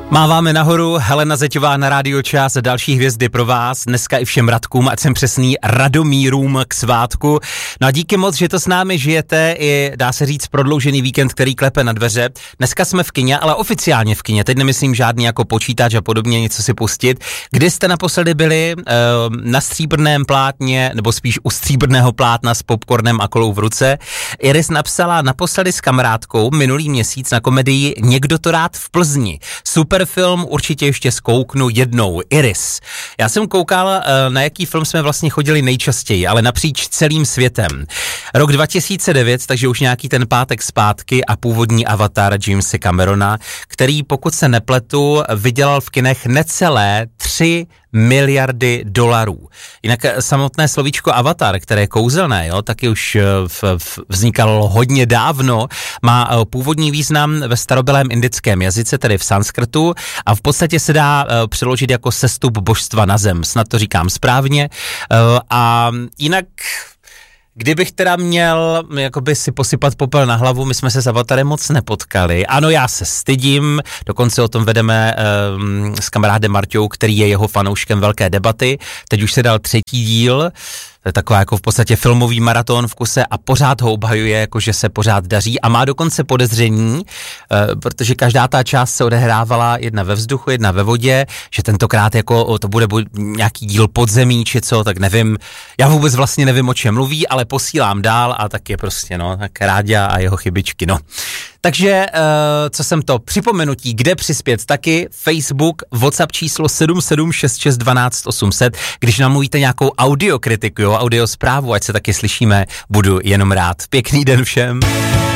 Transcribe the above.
Máváme nahoru, Helena Zeťová na Rádio Čas a další hvězdy pro vás, dneska i všem Radkům, ať jsem přesný, Radomírům k svátku. No a díky moc, že to s námi žijete, i dá se říct prodloužený víkend, který klepe na dveře. Dneska jsme v kině, ale oficiálně v kině, teď nemyslím žádný jako počítač a podobně něco si pustit. Kdy jste naposledy byli na stříbrném plátně, nebo spíš u stříbrného plátna s popcornem a kolou v ruce? Iris napsala naposledy s kamarádkou minulý měsíc na komedii Někdo to rád v Plzni. Super film, určitě ještě zkouknu jednou. Iris. Já jsem koukal, na jaký film jsme vlastně chodili nejčastěji, ale napříč celým světem. Rok 2009, takže už nějaký ten pátek zpátky a původní Avatar Jamese Camerona, který, pokud se nepletu, vydělal v kinech necelé 3 miliardy dolarů. Jinak samotné slovíčko Avatar, které je kouzelné, jo, taky už vznikalo hodně dávno, má původní význam ve starobylém indickém jazyce, tedy v sanskrtu, a v podstatě se dá přeložit jako sestup božstva na zem. Snad to říkám správně. A jinak... Kdybych teda měl jakoby si posypat popel na hlavu, my jsme se s Avatarem moc nepotkali. Ano, já se stydím, dokonce o tom vedeme s kamarádem Marťou, který je jeho fanouškem velké debaty. Teď už se dal 3. díl, to je taková jako v podstatě filmový maraton v kuse a pořád ho obhajuje, jakože se pořád daří a má dokonce podezření, protože každá ta část se odehrávala jedna ve vzduchu, jedna ve vodě, že tentokrát jako to bude nějaký díl podzemí či co, tak nevím. Já vůbec vlastně nevím, o čem mluví, ale posílám dál a tak je prostě, no, tak Ráďa a jeho chybičky, no. Takže, co jsem to, připomenutí, kde přispět taky, Facebook, WhatsApp číslo 776612800, když nám mluvíte nějakou audiokritiku, jo, audiosprávu, ať se taky slyšíme, budu jenom rád. Pěkný den všem.